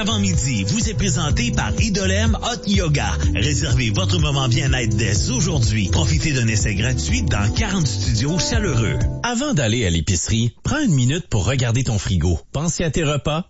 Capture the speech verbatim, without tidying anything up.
l'avant-midi vous est présenté par Idolem Hot Yoga. Réservez votre moment bien-être dès aujourd'hui. Profitez d'un essai gratuit dans quarante studios chaleureux. Avant d'aller à l'épicerie, prends une minute pour regarder ton frigo. Pensez à tes repas